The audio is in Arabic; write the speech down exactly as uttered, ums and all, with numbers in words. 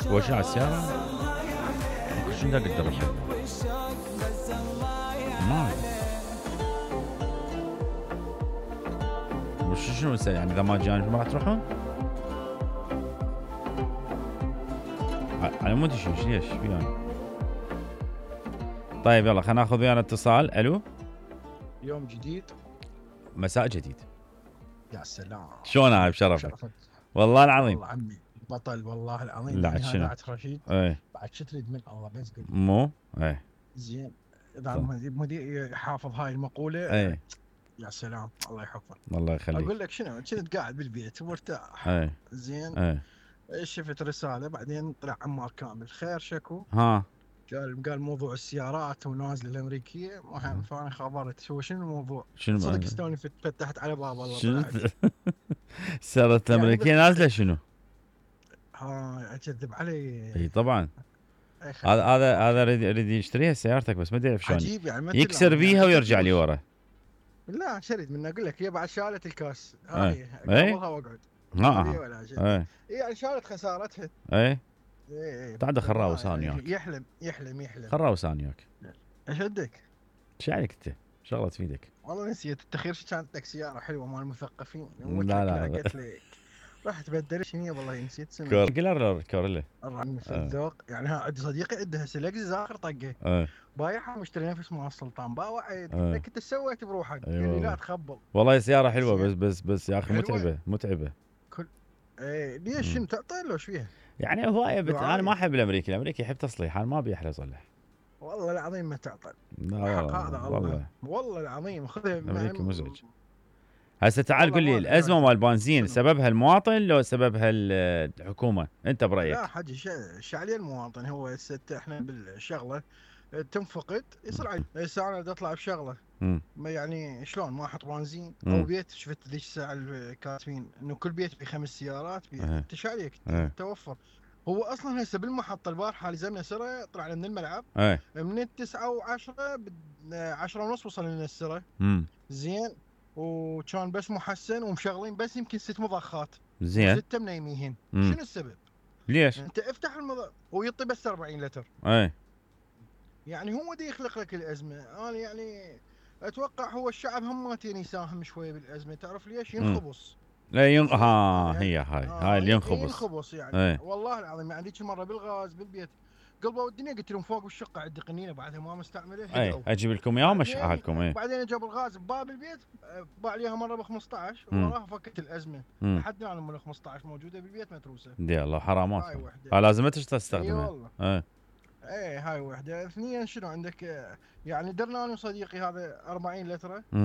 اول شيء على السياره شنو دا قدر اشوف ما وش شنو يصير يعني اذا ما جاني ما راح تروحون؟ على مود شو ليش ويانا؟ طيب يلا خلينا ناخذ ويانا اتصال. الو يوم جديد مساء جديد. يا سلام شلون هاي بشرفك؟ شرفك والله العظيم. والله عمي بطل والله العظيم. لا يعني شنو؟ هذا رشيد ايه بعد شو تريد من الله بس قل مو ايه زين. اذا طيب. مدير حافظ هاي المقوله ايه يا سلام الله يحفظك. الله يخليك. اقول لك شنو كنت قاعد بالبيت ومرتاح ايه زين ايه شفت رساله بعدين طلع عمار كامل خير شكو ها قال قال موضوع السيارات ونازله الامريكيه مهم فانا خبرت هو شنو الموضوع. شنو صدق استوني فتحت على باب الله شنو طلعت السيارة الامريكية يعني نازلة شنو؟ ها اكذب علي. اي طبعا أي هذا خدمة. هذا هذا يريد يريد يشتريها سيارتك بس ما ادري شلون عجيب يعني مثل يكسر يعني بيها ويرجع تكتب- لي ورا. لا شريت منه اقول لك هي بعد شالت الكاس أي. هاي أي. قبلها واقعد ها هذه ها ولا شيء. ايه يعني شالت خسارتها. ايه اي اي تعال خرا ما- وسان وياك. يحلم يحلم يحلم خرا وسان وياك. اشدك. ايش عليك انت؟ شغلة تفيدك. والله نسيت التخير شو كانت لك سياره حلوه مال المثقفين. لا، لا، لا. قلت لك رحت بدل شنو والله نسيت سمع. كور كلر كوريلا. الرقم في آه. الذوق يعني ها عندي صديقي عنده سلكزس اخر طقه ايه بايعها مشتري نفس مال السلطان باوعد آه. لك انت سويت بروحك أي قال لي والله. لا تخبل. والله سيارة حلوة بس زين. بس بس يا اخي حلوة. متعبة متعبة. ايه ليش مم. شنو تعطي له ايش فيها؟ يعني هواية بت... انا دعاية. ما احب الامريكي، الامريكي يحب تصليح، انا ما ابي احلى اصلح. والله العظيم ما تعطل. لا حق والله هذا الله والله والله العظيم خذها الامريكي مع- مزعج. هسه تعال والله قول لي ما الازمه أدري. مال البنزين شنو؟ سببها المواطن لو سببها ال- الحكومه؟ انت لا برايك؟ حجي شا- شعلي المواطن هو هسه احنا بالشغله تنفقد يصير علي هسه انا بدي اطلع بشغله امم ما يعني شلون ما احط بنزين مم. او بيت شفت ذيك الساعه الكاتبين انه كل بيت بخمس سيارات بي- أه. انت شو عليك أه. توفر. هو اصلا هسه بالمحطه البارحه لزمنا سره طلعنا من الملعب ايه من التسعة وعشرة عشرة ونص وصل لنا السره امم زين وكان بس محسن ومشغلين بس يمكن ست مضخات زين ستة منيمين. مم. شنو السبب؟ ليش؟ انت افتح المضخ ويعطي بس أربعين لتر ايه يعني هو دي يخلق لك الازمه. انا يعني اتوقع هو الشعب هماتين يساهم شوي بالازمه تعرف ليش؟ ينخبص. لا ين... زين. ها يعني- هي هاي آه، هاي اللي ي- ينخبص. ينخبص يعني ايه والله العظيم يعني ذيك المره بالغاز بالبيت قلبوا الدنيا قلت لهم فوق بالشقه عندي قنينه بعدها ما مستعمله ايه هدوا. اجيب لكم اياه ومشعها بعدين- لكم. ايه بعدين جاب الغاز بباب البيت آه، باع ليها مره ب خمسطعش مم. وراها فكت الازمه. امم لحد الان من خمسطعش موجوده بالبيت متروسه. دي الله حرامات. هاي وحده. ها لازم اي تستخدمها. والله. ايه ايه هاي وحده. اثنين شنو عندك آه، يعني درنا انا وصديقي هذا أربعين لتره مم.